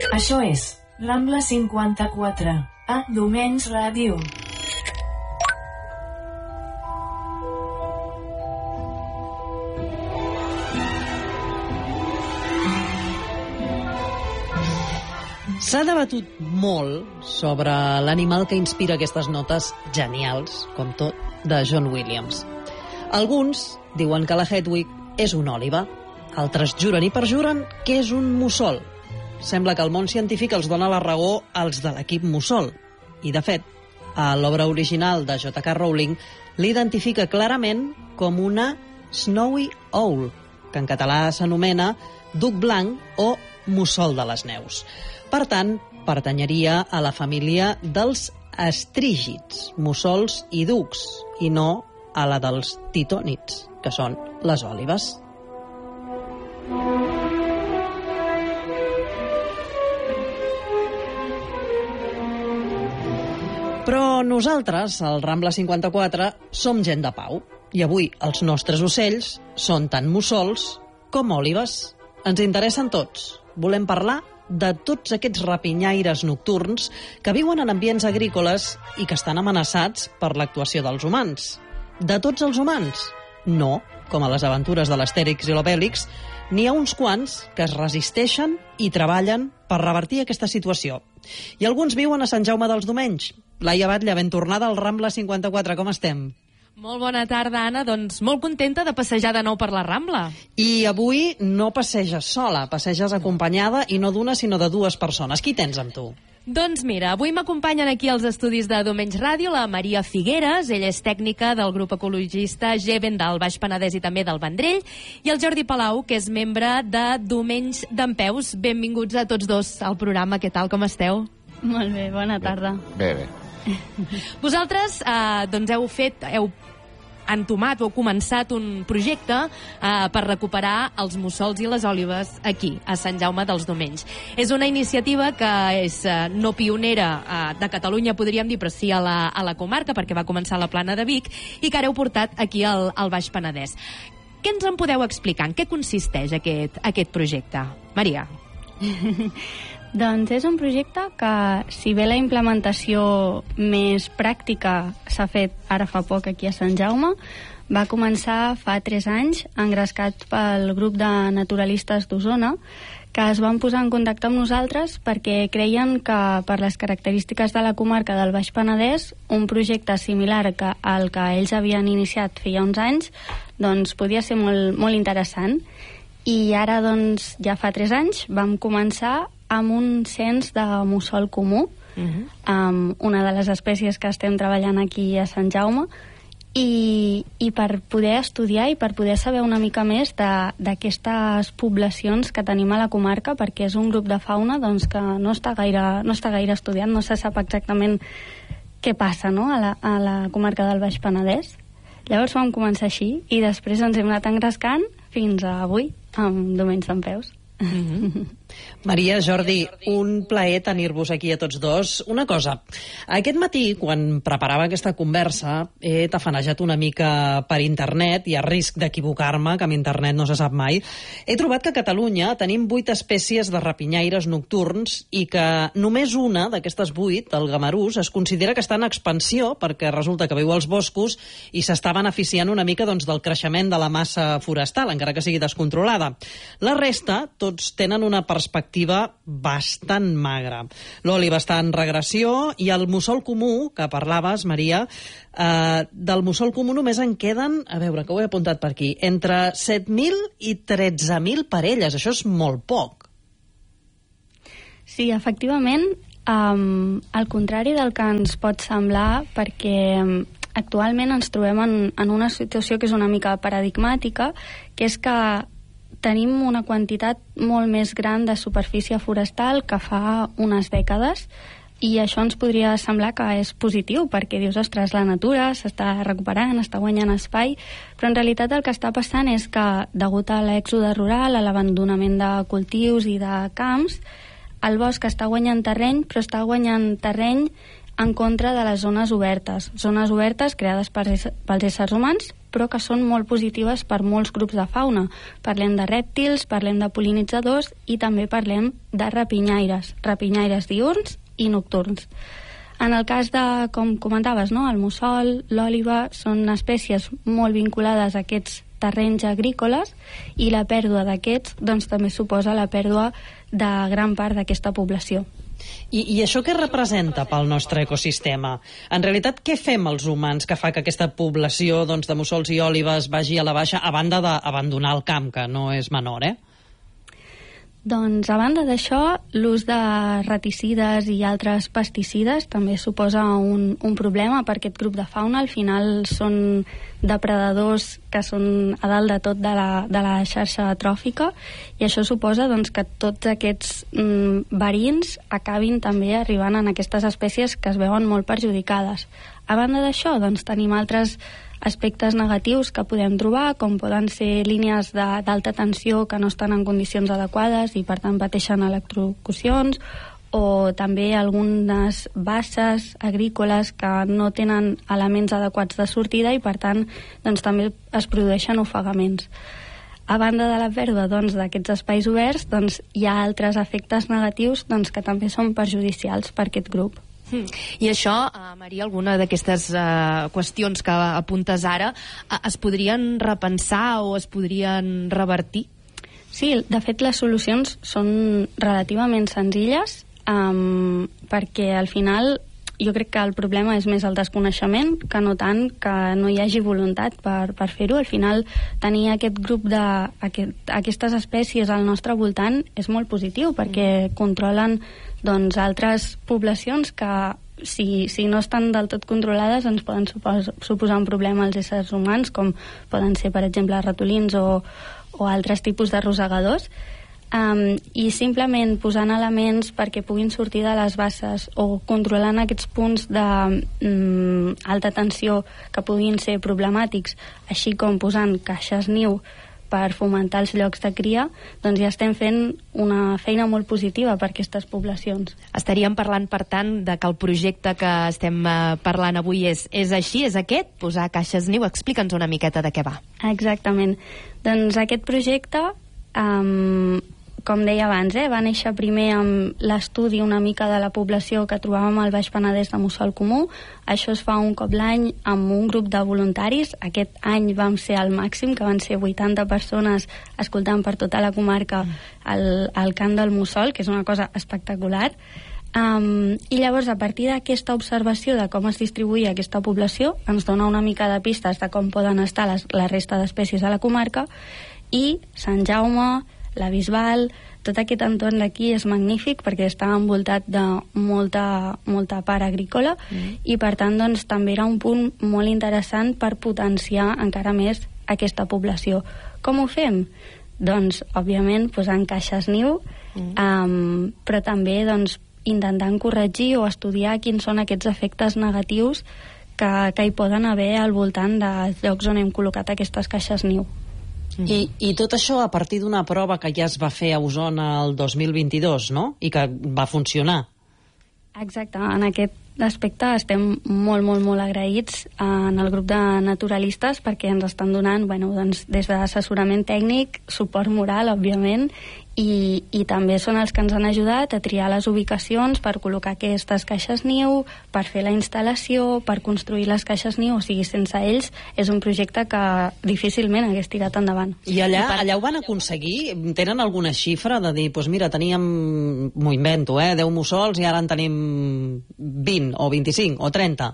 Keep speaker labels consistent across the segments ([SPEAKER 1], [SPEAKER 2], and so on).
[SPEAKER 1] Això és Rambla 54, a Domenys Ràdio.
[SPEAKER 2] S'ha debatut molt sobre l'animal que inspira aquestes notes genials, com tot, de John Williams. Alguns diuen que la Hedwig és una òliba, altres juren i perjuren que és un mussol. Sembla que el món científic els dona la raó als de l'equip mussol. I, de fet, a l'obra original de J.K. Rowling l'identifica clarament com una Snowy Owl, que en català s'anomena duc blanc o mussol de les neus. Per tant, pertanyeria a la família dels astrígids, mussols i ducs, i no a la dels titònids, que són les òlibes. Però nosaltres, al Rambla 54, som gent de pau. I avui els nostres ocells són tant mussols com òlibes. Ens interessen tots. Volem parlar de tots aquests rapinyaires nocturns que viuen en ambients agrícoles i que estan amenaçats per l'actuació dels humans. De tots els humans? No, com a les aventures de l'Astèrix i l'Obèlix, n'hi ha uns quants que es resisteixen i treballen per revertir aquesta situació. I alguns viuen a Sant Jaume dels Domenys. Laia Batlle, ben tornada al Rambla 54, com estem?
[SPEAKER 3] Molt bona tarda, Anna. Doncs molt contenta de passejar de nou per la Rambla.
[SPEAKER 2] I avui no passeges sola, passeges acompanyada, i no d'una, sinó de dues persones. Qui tens amb tu?
[SPEAKER 3] Doncs mira, avui m'acompanyen aquí als estudis de Domenys Ràdio la Maria Figueres, ella és tècnica del grup ecologista Geven del Baix Penedès i també del Vendrell, i el Jordi Palau, que és membre de Domenys d'Empeus. Benvinguts a tots dos al programa. Què tal, com esteu?
[SPEAKER 4] Molt bé, bona tarda.
[SPEAKER 5] Bé.
[SPEAKER 3] Vosaltres doncs heu entomat o començat un projecte per recuperar els mussols i les òlibes aquí, a Sant Jaume dels Domenys. És una iniciativa que és no pionera de Catalunya, podríem dir, però sí a la comarca, perquè va començar a la Plana de Vic, i que ara heu portat aquí al Baix Penedès. Què ens en podeu explicar? En què consisteix aquest projecte? Maria.
[SPEAKER 4] Doncs és un projecte que, si bé la implementació més pràctica s'ha fet ara fa poc aquí a Sant Jaume, va començar fa 3 anys, engrescat pel grup de naturalistes d'Osona, que es van posar en contacte amb nosaltres perquè creien que, per les característiques de la comarca del Baix Penedès, un projecte similar al que ells havien iniciat feia uns anys, doncs podia ser molt, molt interessant. I ara, doncs, ja fa 3 anys, vam començar amb un cens de mussol comú, amb una de les espècies que estem treballant aquí a Sant Jaume, i per poder estudiar i per poder saber una mica més d'aquestes poblacions que tenim a la comarca, perquè és un grup de fauna doncs, que no està gaire estudiat, no se sap exactament què passa, no?, a la comarca del Baix Penedès. Llavors vam començar així i després ens hem anat engrescant fins a avui, amb Domenys d'Empeus.
[SPEAKER 2] Maria, Jordi, un plaer tenir-vos aquí a tots dos. Una cosa, aquest matí, quan preparava aquesta conversa, he tafanejat una mica per internet, i a risc d'equivocar-me, que amb internet no se sap mai, he trobat que a Catalunya tenim 8 espècies de rapinyaires nocturns i que només una d'aquestes 8, el gamarús, es considera que està en expansió perquè resulta que viu als boscos i s'està beneficiant una mica doncs, del creixement de la massa forestal, encara que sigui descontrolada. La resta, tots tenen una perspectiva bastant magra. L'òliba està en regressió i el mussol comú, que parlaves, Maria, del mussol comú només en queden, a veure, que ho he apuntat per aquí, entre 7.000 i 13.000 parelles. Això és molt poc.
[SPEAKER 4] Sí, efectivament, al contrari del que ens pot semblar, perquè actualment ens trobem en una situació que és una mica paradigmàtica, que és que tenim una quantitat molt més gran de superfície forestal que fa unes dècades, i això ens podria semblar que és positiu, perquè dius, ostres, la natura s'està recuperant, està guanyant espai, però en realitat el que està passant és que, degut a l'èxode rural, a l'abandonament de cultius i de camps, el bosc està guanyant terreny, però està guanyant terreny en contra de les zones obertes creades pels éssers humans però que són molt positives per molts grups de fauna. Parlem de rèptils, parlem de pol·linitzadors i també parlem de rapinyaires diürns i nocturns. En el cas de, com comentaves, no? El mussol, l'òliba, són espècies molt vinculades a aquests terrenys agrícoles i la pèrdua d'aquests doncs, també suposa la pèrdua de gran part d'aquesta població.
[SPEAKER 2] I això què representa pel nostre ecosistema? En realitat, què fem els humans que fa que aquesta població doncs, de mussols i òlibes vagi a la baixa, a banda d'abandonar el camp, que no és menor,
[SPEAKER 4] Doncs, a banda d'això, l'ús de reticides i altres pesticides també suposa un problema per aquest grup de fauna. Al final són depredadors que són a dalt de tot de la xarxa tròfica i això suposa doncs, que tots aquests verins acabin també arribant en aquestes espècies que es veuen molt perjudicades. A banda d'això, doncs, tenim altres aspectes negatius que podem trobar, com poden ser línies d'alta tensió que no estan en condicions adequades i per tant pateixen electrocucions, o també algunes basses agrícoles que no tenen elements adequats de sortida i per tant doncs, també es produeixen ofegaments. A banda de la pèrdua d'aquests espais oberts, doncs, hi ha altres efectes negatius doncs, que també són perjudicials per aquest grup.
[SPEAKER 3] I això, Maria, alguna d'aquestes qüestions que apuntes ara es podrien repensar o es podrien revertir?
[SPEAKER 4] Sí, de fet les solucions són relativament senzilles perquè al final jo crec que el problema és més el desconeixement que no tant que no hi hagi voluntat per fer-ho. Al final tenir aquest grup d'aquestes espècies al nostre voltant és molt positiu perquè controlen doncs, altres poblacions que si no estan del tot controlades ens poden suposar un problema als éssers humans, com poden ser per exemple ratolins o altres tipus de rosegadors. I simplement posant elements perquè puguin sortir de les basses o controlant aquests punts d'alta tensió que puguin ser problemàtics, així com posant caixes niu per fomentar els llocs de cria, doncs ja estem fent una feina molt positiva per aquestes poblacions.
[SPEAKER 3] Estaríem parlant, per tant, de que el projecte que estem parlant avui és així, és aquest, posar caixes niu. Explica'ns una miqueta de què va.
[SPEAKER 4] Exactament. Doncs aquest projecte, com deia abans, va néixer primer amb l'estudi una mica de la població que trobàvem al Baix Penedès de mussol comú. Això es fa un cop l'any amb un grup de voluntaris. Aquest any vam ser al màxim, que van ser 80 persones escoltant per tota la comarca el cant del mussol, que és una cosa espectacular. I llavors, a partir d'aquesta observació de com es distribuïa aquesta població, ens dona una mica de pistes de com poden estar la resta d'espècies a la comarca, i Sant Jaume, la Bisbal, tot aquest entorn d'aquí és magnífic perquè està envoltat de molta part agrícola i per tant doncs, també era un punt molt interessant per potenciar encara més aquesta població. Com ho fem? Doncs, òbviament, posant caixes niu, però també doncs, intentant corregir o estudiar quins són aquests efectes negatius que hi poden haver al voltant dels llocs on hem col·locat aquestes caixes niu.
[SPEAKER 2] I tot això a partir d'una prova que ja es va fer a Osona el 2022, no? I que va funcionar.
[SPEAKER 4] Exacte, en aquest aspecte estem molt agraïts en el grup de naturalistes perquè ens estan donant doncs, des d'assessorament tècnic, suport moral, òbviament, i també són els que ens han ajudat a triar les ubicacions per col·locar aquestes caixes niu, per fer la instal·lació, per construir les caixes niu. O sigui, sense ells és un projecte que difícilment hagués tirat endavant.
[SPEAKER 2] I allà ho van aconseguir? Tenen alguna xifra de dir, doncs mira, teníem, m'ho invento, 10 mussols i ara en tenim 20 o 25 o 30?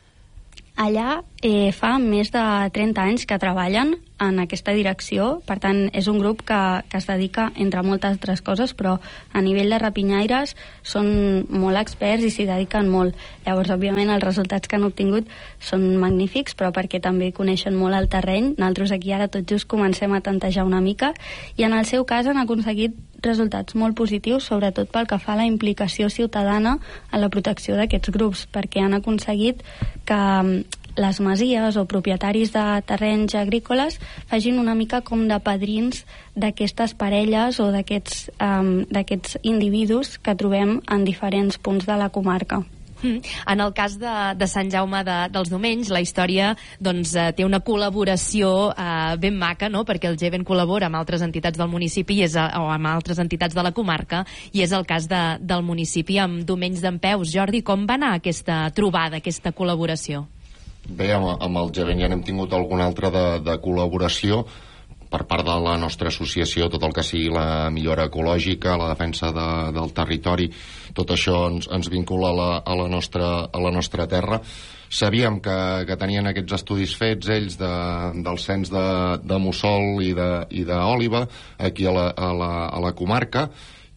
[SPEAKER 4] Allà fa més de 30 anys que treballen en aquesta direcció, per tant és un grup que es dedica, entre moltes altres coses, però a nivell de rapinyaires són molt experts i s'hi dediquen molt. Llavors, òbviament, els resultats que han obtingut són magnífics, però perquè també coneixen molt el terreny. Nosaltres aquí ara tot just comencem a tantejar una mica, i en el seu cas han aconseguit resultats molt positius, sobretot pel que fa a la implicació ciutadana en la protecció d'aquests grups, perquè han aconseguit que les masies o propietaris de terrenys agrícoles facin una mica com de padrins d'aquestes parelles o d'aquests individus que trobem en diferents punts de la comarca.
[SPEAKER 3] En el cas de Sant Jaume dels Domenys, la història doncs, té una col·laboració ben maca, no? Perquè el Geven col·labora amb altres entitats del municipi o amb altres entitats de la comarca, i és el cas del municipi amb Domenys d'Empeus. Jordi, com va anar aquesta trobada, aquesta col·laboració?
[SPEAKER 5] Bé, amb el Geven ja n'hem tingut alguna altra de col·laboració per part de la nostra associació, tot el que sigui la millora ecològica, la defensa del territori, tot això ens vincula a la nostra terra. Sabíem que tenien aquests estudis fets ells del cens de mussol i d'òliba aquí a la comarca,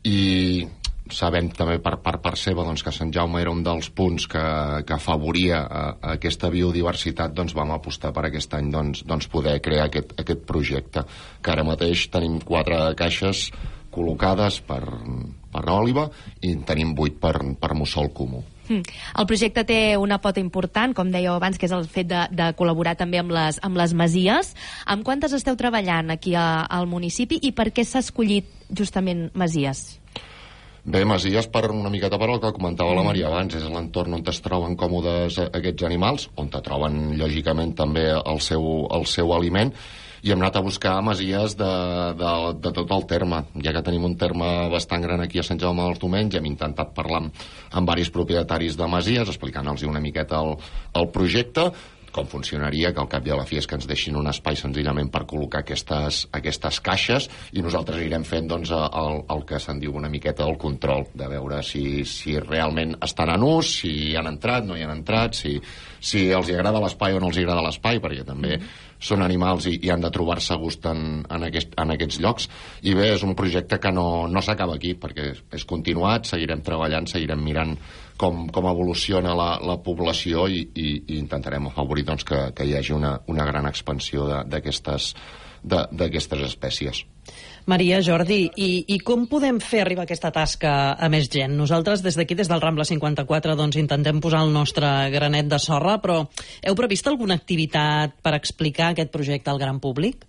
[SPEAKER 5] i sabem també per part seva doncs, que Sant Jaume era un dels punts que afavoria aquesta biodiversitat, doncs vam apostar per aquest any doncs, poder crear aquest projecte, que ara mateix tenim 4 caixes col·locades per òliba i en tenim 8 per mussol comú.
[SPEAKER 3] El projecte té una pota important, com dèieu abans, que és el fet de col·laborar també amb les masies. Amb quantes esteu treballant aquí al municipi i per què s'ha escollit justament masies?
[SPEAKER 5] Bé, masies una miqueta per el que comentava la Maria abans, és l'entorn on es troben còmodes aquests animals, on te troben lògicament també el seu aliment, i hem anat a buscar masies de tot el terme. Ja que tenim un terme bastant gran aquí a Sant Jaume dels Domenys, hem intentat parlar amb diversos propietaris de masies, explicant-los una miqueta el projecte, com funcionaria, que al cap i a la fi és que ens deixin un espai senzillament per col·locar aquestes caixes, i nosaltres anirem fent doncs, el que se'n diu una miqueta el control, de veure si realment estan en ús, si hi han entrat, no hi han entrat, si els agrada l'espai o no els agrada l'espai, perquè també són animals i han de trobar-se a gust en aquests llocs. I bé, és un projecte que no s'acaba aquí, perquè és continuat, seguirem treballant, seguirem mirant com evoluciona la població i intentarem afavorir doncs, que hi hagi una gran expansió d'aquestes espècies.
[SPEAKER 2] Maria, Jordi, i com podem fer arribar aquesta tasca a més gent? Nosaltres des d'aquí, des del Rambla 54, doncs intentem posar el nostre granet de sorra, però heu previst alguna activitat per explicar aquest projecte al gran públic?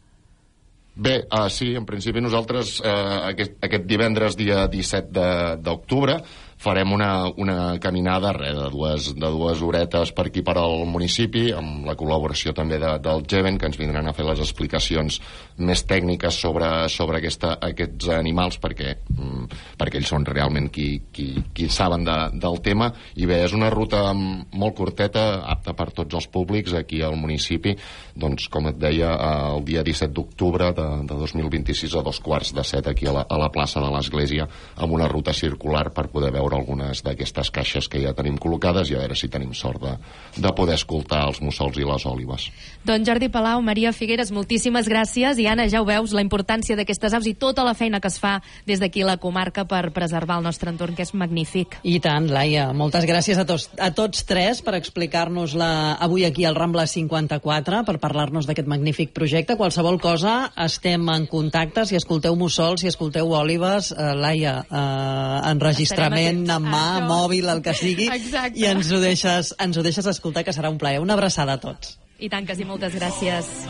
[SPEAKER 5] Bé, sí, en principi nosaltres aquest divendres, dia 17 d'octubre, farem una caminada de dues horetes per aquí per al municipi, amb la col·laboració també del Geven, que ens vindran a fer les explicacions més tècniques sobre aquests animals, perquè ells són realment qui saben del tema. I bé, és una ruta molt curteta, apta per tots els públics aquí al municipi, doncs com et deia, el dia 17 d'octubre de 2026 a 6:45 aquí a la plaça de l'Església, amb una ruta circular per poder veure algunes d'aquestes caixes que ja tenim col·locades i a veure si tenim sort de poder escoltar els mussols i les òlibes.
[SPEAKER 3] Doncs Jordi Palau, Maria Figueres, moltíssimes gràcies. I Anna, ja ho veus, la importància d'aquestes aus i tota la feina que es fa des d'aquí a la comarca per preservar el nostre entorn, que és magnífic.
[SPEAKER 2] I tant, Laia. Moltes gràcies a tots tres per explicar-nos-la avui aquí al Rambla 54, per parlar-nos d'aquest magnífic projecte. Qualsevol cosa, estem en contacte. Si escolteu mussols, si escolteu òlibes, Laia, enregistrament en mà, mòbil, el que sigui.
[SPEAKER 3] Exacte.
[SPEAKER 2] I ens ho deixes escoltar, que serà un plaer. Una abraçada a tots.
[SPEAKER 3] I tant que sí, moltes gràcies.